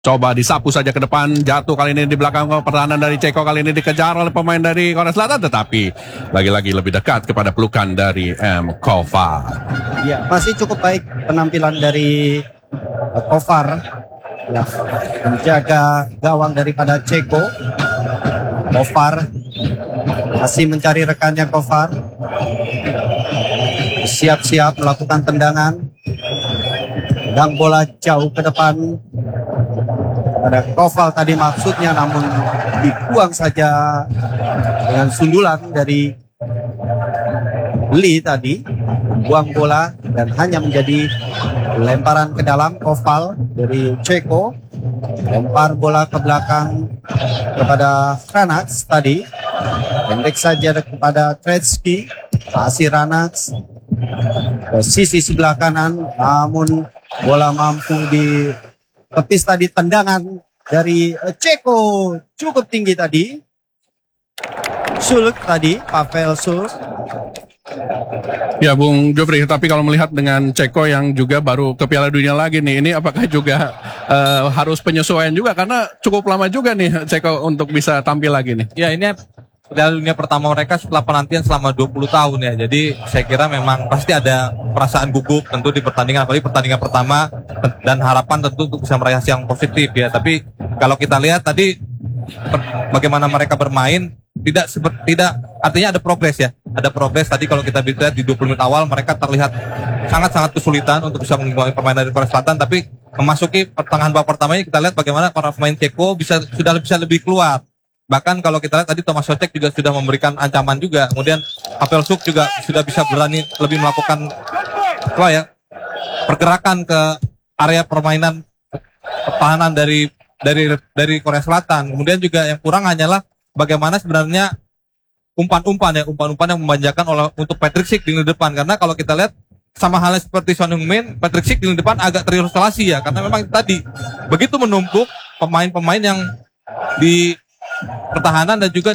Coba disapu saja ke depan, jatuh kali ini di belakang pertahanan dari Ceko, kali ini dikejar oleh pemain dari Korea Selatan, tetapi lagi-lagi lebih dekat kepada pelukan dari M. Kofar. Ya, masih cukup baik penampilan dari Kofar, ya, menjaga gawang daripada Ceko. Kofar masih mencari rekannya. Kofar siap-siap melakukan tendangan, tendang bola jauh ke depan. Ada Kofal tadi maksudnya, namun dibuang saja dengan sundulan dari Lee tadi. Buang bola dan hanya menjadi lemparan ke dalam. Kofal dari Ceko lempar bola ke belakang kepada Ranax tadi. Pendek saja kepada Tretzky. Kasih Ranax ke sisi sebelah kanan, namun bola mampu di tepis tadi. Tendangan dari Ceko cukup tinggi tadi. Suluk tadi, Pavel Suluk. Ya Bung Jofri, tapi kalau melihat dengan Ceko yang juga baru ke Piala Dunia lagi nih, ini apakah juga harus penyesuaian juga, karena cukup lama juga nih Ceko untuk bisa tampil lagi nih. Ya, ini Piala Dunia pertama mereka setelah penantian selama 20 tahun ya. Jadi saya kira memang pasti ada perasaan gugup tentu di pertandingan, apalagi pertandingan pertama, dan harapan tentu untuk bisa meraih hasil yang positif ya. Tapi kalau kita lihat tadi bagaimana mereka bermain, tidak artinya ada progres ya. Ada progres tadi kalau kita lihat di 20 menit awal mereka terlihat sangat-sangat kesulitan untuk bisa mengimbangi permainan dari Korea Selatan, tapi memasuki pertengahan babak pertamanya kita lihat bagaimana para pemain Ceko sudah bisa lebih keluar. Bahkan kalau kita lihat tadi Tomas Socek juga sudah memberikan ancaman juga. Kemudian Pavel Suk juga sudah bisa berani lebih melakukan pergerakan ke area permainan pertahanan dari Korea Selatan. Kemudian juga yang kurang hanyalah bagaimana sebenarnya umpan-umpan yang memanjakan untuk Patrick Schick di lini depan. Karena kalau kita lihat sama halnya seperti Son Heung-min, Patrick Schick di lini depan agak terisolasi ya. Karena memang tadi begitu menumpuk pemain-pemain yang di pertahanan dan juga